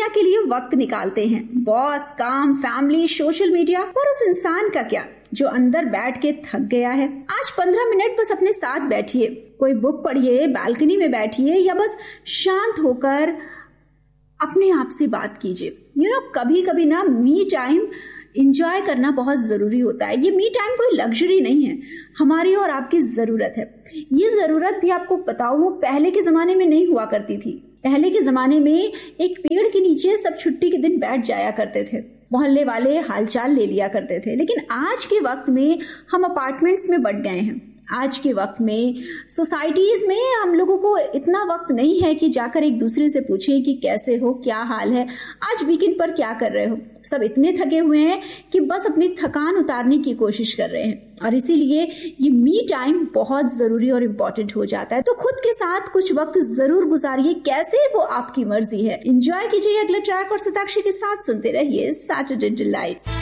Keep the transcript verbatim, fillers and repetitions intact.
के लिए वक्त निकालते हैं। बॉस, काम, फैमिली, सोशल मीडिया, और उस इंसान का क्या जो अंदर बैठ के थक गया है। आज पंद्रह मिनट बस अपने साथ बैठिए, कोई बुक पढ़िए, बालकनी में बैठिए, या बस शांत होकर अपने आप से बात कीजिए। यू नो, कभी कभी ना मी टाइम इंजॉय करना बहुत जरूरी होता है। ये मी टाइम कोई लग्जरी नहीं है, हमारी और आपकी जरूरत है। ये जरूरत भी आपको बताओ, वो पहले के जमाने में नहीं हुआ करती थी। पहले के जमाने में एक पेड़ के नीचे सब छुट्टी के दिन बैठ जाया करते थे, मोहल्ले वाले हालचाल ले लिया करते थे। लेकिन आज के वक्त में हम अपार्टमेंट्स में बढ़ गए हैं। आज के वक्त में सोसाइटीज में हम लोगों को इतना वक्त नहीं है कि जाकर एक दूसरे से पूछें कि कैसे हो, क्या हाल है, आज वीकेंड पर क्या कर रहे हो। सब इतने थके हुए हैं कि बस अपनी थकान उतारने की कोशिश कर रहे हैं, और इसीलिए ये मी टाइम बहुत जरूरी और इम्पोर्टेंट हो जाता है। तो खुद के साथ कुछ वक्त जरूर गुजारिए, कैसे वो आपकी मर्जी है। एंजॉय कीजिए अगले ट्रैक, और सताक्षी के साथ सुनते रहिए सैटरडे डिलाइट।